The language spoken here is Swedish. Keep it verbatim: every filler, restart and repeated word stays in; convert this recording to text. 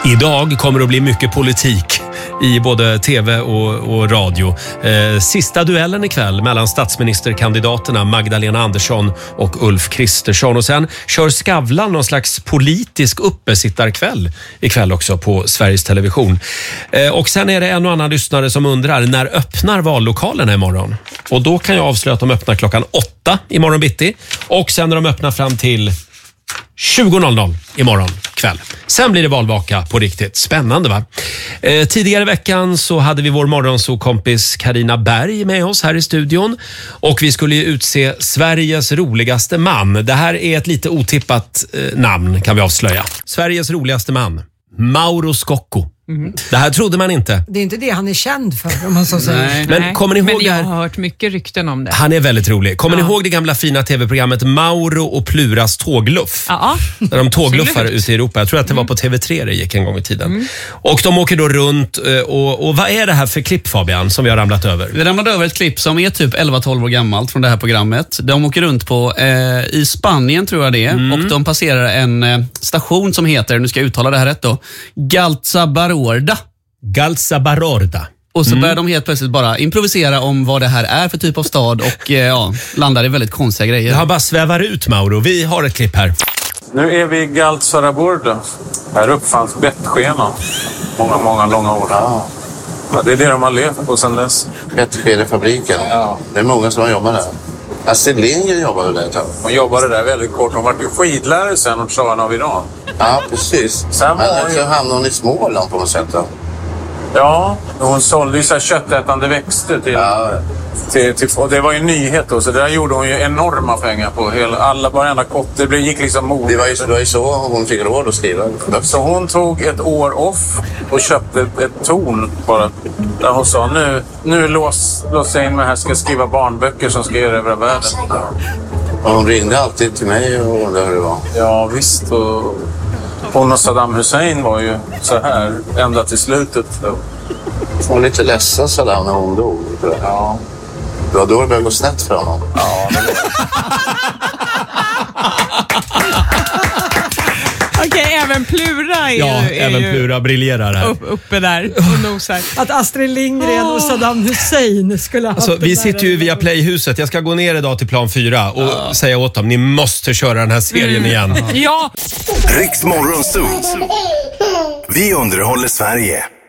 Idag kommer det att bli mycket politik i både tv och, och radio. Eh, sista duellen ikväll mellan statsministerkandidaterna Magdalena Andersson och Ulf Kristersson. Och sen kör Skavlan någon slags politisk uppesittarkväll ikväll också på Sveriges Television. Eh, och sen är det en och annan lyssnare som undrar, när öppnar vallokalerna imorgon? Och då kan jag avslöja att de öppnar klockan åtta imorgon bitti. Och sen när de öppnar fram till tjugo noll noll imorgon kväll. Sen blir det valvaka på riktigt. Spännande, va? Eh, tidigare i veckan så hade vi vår morgonsåkompis Carina Berg med oss här i studion. Och vi skulle ju utse Sveriges roligaste man. Det här är ett lite otippat eh, namn, kan vi avslöja. Sveriges roligaste man, Mauro Scocco. Mm. Det här trodde man inte. Det är inte det han är känd för, om man så säger. Nej. Men kommer ni ihåg Men jag det här? har hört mycket rykten om det. Han är väldigt rolig. Kommer Ja. ni ihåg det gamla fina tv-programmet Mauro och Pluras tågluff? Ja. Där de tågluffar Absolut. ute i Europa. Jag tror att det var på T V tre det gick en gång i tiden. Mm. Och de åker då runt. Och, och vad är det här för klipp, Fabian, som vi har ramlat över? Vi ramlade över ett klipp som är typ elva tolv år gammalt från det här programmet. De åker runt på eh, i Spanien, tror jag det är. Mm. Och de passerar en eh, station som heter, nu ska jag uttala det här rätt då, Galtzabarorda. Galtzabarorda. Och så Mm. börjar de helt plötsligt bara improvisera om vad det här är för typ av stad och eh, ja, landar i väldigt konstiga grejer. Jag bara svävar ut, Mauro. Vi har ett klipp här. Nu är vi i Galtzabarorda. Här uppfanns bettskenan. Många, många långa år. Ja. Det är det de har levt på sedan dess. Bettskenefabriken. Ja. Det är många som har jobbat där. Astrid Lindgren jobbade där ett tag. Hon jobbade där väldigt kort. Hon var ju skidlärare sen och Tsaren av Iran. Ja, precis. Sen var Men hon så ju... hamnade hon i Småland på något sätt då. Ja, hon sålde ju så här köttätande växter till, Ja. till, till... Och det var ju en nyhet då, så där gjorde hon ju enorma pengar på. Hela, alla, varenda kopp. Det blev- gick liksom mot. Det var ju, det var ju så hon fick råd att skriva. Så hon tog ett år off och köpte ett, ett torn bara. Där hon sa, nu, nu lås, lås jag in mig här, ska skriva barnböcker som ska erövra världen. Och hon ringde alltid till mig och undrade hur det var. Ja, visst. Och hon och Saddam Hussein var ju så här ända till slutet. Hon var lite ledsen sådär när hon dog. Ja. Det var då det började gå snett för honom. Ja, det var... Okej, även Plura är, Ja, är även ju Plura briljerar här. upp, uppe där och nosar. Att Astrid Lindgren och Saddam Hussein skulle ha Alltså, haft vi den där- sitter ju via Playhuset. Jag ska gå ner idag till plan fyra och ja. säga åt dem, ni måste köra den här serien igen. Ja. Riks Morgonzoo. Vi underhåller Sverige.